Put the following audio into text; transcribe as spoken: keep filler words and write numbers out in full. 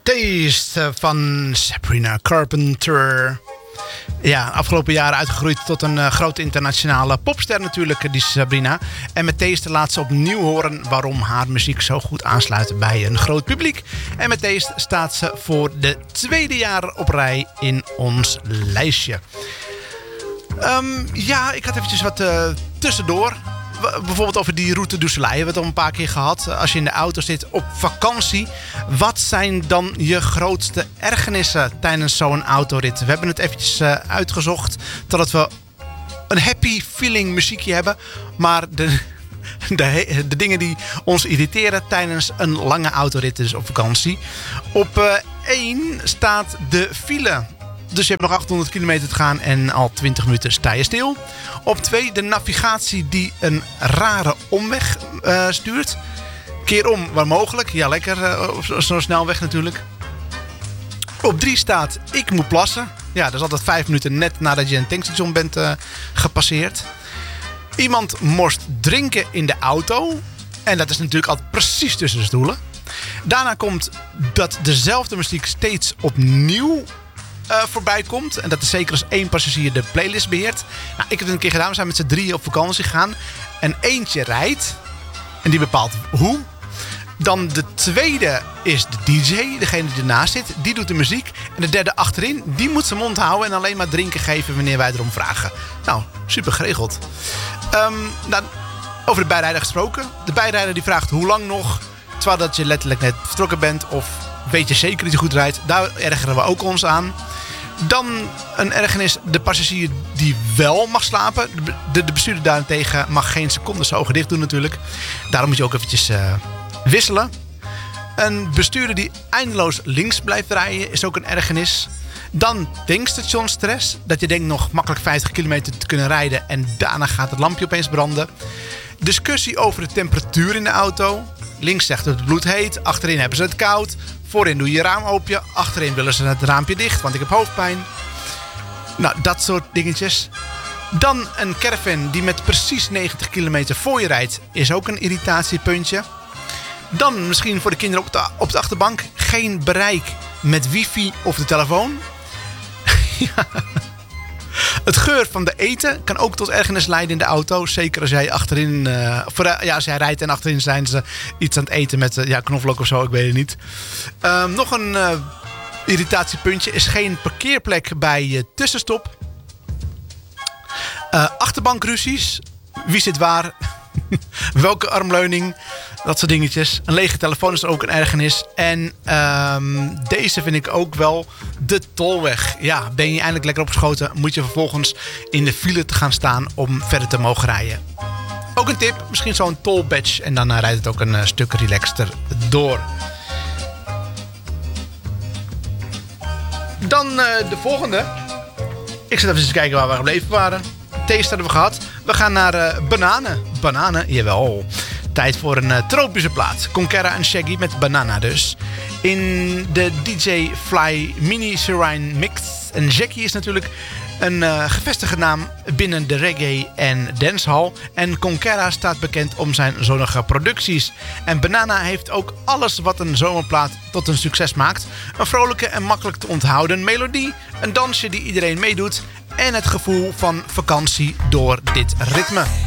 Taste van Sabrina Carpenter. Ja, afgelopen jaren uitgegroeid tot een uh, grote internationale popster natuurlijk, die Sabrina. En met Taste laat ze opnieuw horen waarom haar muziek zo goed aansluit bij een groot publiek. En met Taste staat ze voor de tweede jaar op rij in ons lijstje. Um, ja, ik had eventjes wat uh, tussendoor. Bijvoorbeeld over die route Doeselij hebben we het al een paar keer gehad. Als je in de auto zit op vakantie, wat zijn dan je grootste ergernissen tijdens zo'n autorit? We hebben het eventjes uh, uitgezocht totdat we een happy feeling muziekje hebben. Maar de, de, de dingen die ons irriteren tijdens een lange autorit, dus op vakantie. Op uh, één staat de file. Dus je hebt nog achthonderd kilometer te gaan en al twintig minuten sta je stil. Op twee de navigatie die een rare omweg uh, stuurt. Keerom waar mogelijk. Ja, lekker. Uh, Zo'n snelweg natuurlijk. Op drie staat ik moet plassen. Ja, dat is altijd vijf minuten net nadat je een tankstation bent uh, gepasseerd. Iemand morst drinken in de auto. En dat is natuurlijk altijd precies tussen de stoelen. Daarna komt dat dezelfde muziek steeds opnieuw Uh, voorbij komt. En dat is zeker als één passagier de playlist beheert. Nou, ik heb het een keer gedaan. We zijn met z'n drieën op vakantie gegaan. En eentje rijdt. En die bepaalt hoe. Dan de tweede is de D J. Degene die ernaast zit. Die doet de muziek. En de derde achterin. Die moet zijn mond houden. En alleen maar drinken geven wanneer wij erom vragen. Nou, super geregeld. Um, nou, over de bijrijder gesproken. De bijrijder die vraagt hoe lang nog. Terwijl dat je letterlijk net vertrokken bent. Of weet je zeker dat je goed rijdt. Daar ergeren we ook ons aan. Dan een ergernis, de passagier die wel mag slapen. De, de bestuurder daarentegen mag geen seconde zijn ogen dicht doen natuurlijk. Daarom moet je ook eventjes uh, wisselen. Een bestuurder die eindeloos links blijft rijden is ook een ergernis. Dan tankstationstress. Dat je denkt nog makkelijk vijftig kilometer te kunnen rijden. En daarna gaat het lampje opeens branden. Discussie over de temperatuur in de auto. Links zegt het bloed heet. Achterin hebben ze het koud. Voorin doe je je raam open. Achterin willen ze het raampje dicht, want ik heb hoofdpijn. Nou, dat soort dingetjes. Dan een caravan die met precies negentig kilometer voor je rijdt. Is ook een irritatiepuntje. Dan misschien voor de kinderen op de, op de achterbank. Geen bereik met wifi of de telefoon. Ja. Het geur van de eten kan ook tot ergernis leiden in de auto. Zeker als jij achterin... Uh, voor, uh, ja, als jij rijdt en achterin zijn ze iets aan het eten met uh, ja, knoflook of zo. Ik weet het niet. Uh, nog een uh, irritatiepuntje is geen parkeerplek bij je tussenstop. Uh, achterbankruzies. Wie zit waar? Welke armleuning? Dat soort dingetjes. Een lege telefoon is ook een ergernis. En um, deze vind ik ook wel de tolweg. Ja, ben je eindelijk lekker opgeschoten, moet je vervolgens in de file te gaan staan om verder te mogen rijden. Ook een tip, misschien zo'n toll badge en dan uh, rijdt het ook een uh, stuk relaxter door. Dan uh, de volgende. Ik zit even eens te kijken waar we gebleven waren. Taste hebben we gehad. We gaan naar uh, bananen. Bananen, jawel. Tijd voor een uh, tropische plaat. Conquera en Shaggy met Banana dus. In de D J Fly Mini Serene Mix. En Shaggy is natuurlijk een uh, gevestigde naam binnen de reggae en dancehall. En Conquera staat bekend om zijn zonnige producties. En Banana heeft ook alles wat een zomerplaat tot een succes maakt. Een vrolijke en makkelijk te onthouden melodie. Een dansje die iedereen meedoet. En het gevoel van vakantie door dit ritme.